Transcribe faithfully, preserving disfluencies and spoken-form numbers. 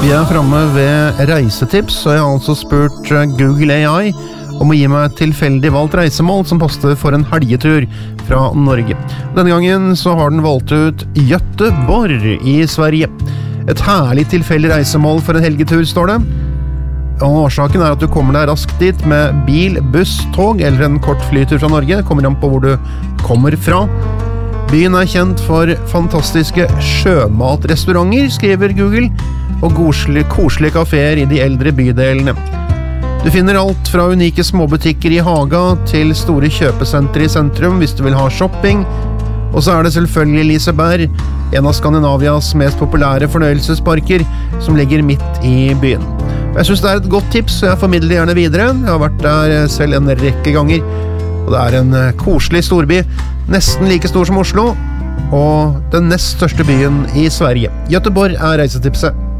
Vi er fremme ved reisetips, og jeg har altså spurt Google A I om å gi meg et tilfeldig valgt reisemål som passer for en helgetur fra Norge. Denne gangen så har den valgt ut Göteborg i Sverige. Et herlig tilfeldig reisemål for en helgetur, står det. Og årsaken er at du kommer deg raskt dit med bil, buss, tog eller en kort flytur fra Norge. Kommer an på hvor du kommer fra. Byen er kjent for fantastiske sjømatrestauranter, skriver Google, og koselige, koselige kaféer i de eldre bydelene. Du finner alt fra unike småbutikker i Haga til store kjøpesentre i sentrum hvis du vil ha shopping. Og så er det selvfølgelig Liseberg, en av Skandinavias mest populære fornøyelsesparker, som ligger midt i byen. Jeg synes det er et godt tips, så jeg formidler det gjerne videre. Jeg har vært der selv en rekke ganger, og det er en koselig storby, nesten like stor som Oslo, og den nest største byen i Sverige. Göteborg er reisetipset.